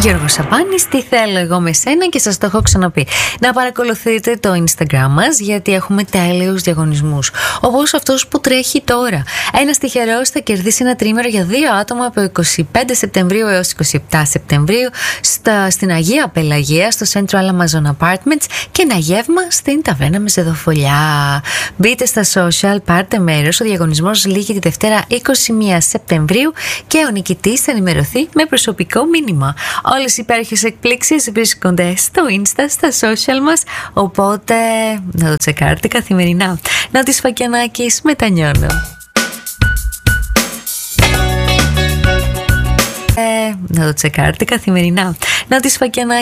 Γιώργος Σαμπάνης, τι θέλω εγώ με σένα, και σας το έχω ξαναπεί. Να παρακολουθείτε το Instagram μας, γιατί έχουμε τέλειους διαγωνισμούς. Όπως αυτός που τρέχει τώρα. Ένας τυχερός θα κερδίσει ένα τρίμερο για 2 άτομα από 25 Σεπτεμβρίου έως 27 Σεπτεμβρίου στην Αγία Πελαγία, στο Central Amazon Apartments, και ένα γεύμα στην Ταβέρνα Μεζεδοφολιά. Μπείτε στα social, πάρτε μέρος. Ο διαγωνισμός λήγει τη Δευτέρα 21 Σεπτεμβρίου και ο νικητής θα ενημερωθεί με προσωπικό μήνυμα. Όλες οι υπέροχες εκπλήξεις βρίσκονται στο Insta, στα social μας, οπότε να το τσεκάρετε καθημερινά. Νότης Φακιανάκης, μετανιώνω. Να το τσεκάρετε καθημερινά. Νότης Φακιανάκης.